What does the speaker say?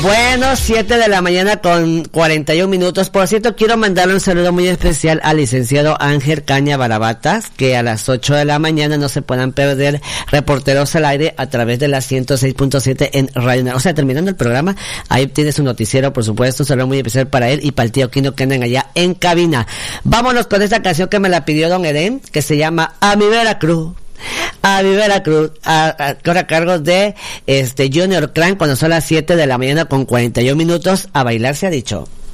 Bueno, 7 de la mañana con 41 minutos. Por cierto, quiero mandarle un saludo muy especial al licenciado Ángel Caña Barabatas, que a las 8 de la mañana no se puedan perder Reporteros al Aire a través de la 106.7 en Radio. O sea, terminando el programa, ahí tiene su noticiero, por supuesto. Un saludo muy especial para él y para el tío Quino que andan allá en cabina. Vámonos con esta canción que me la pidió don Edén, que se llama A mi Veracruz. A mi Veracruz, corre a cargo de Junior Clan, cuando son las 7 de la mañana con 41 minutos. A bailar se ha dicho.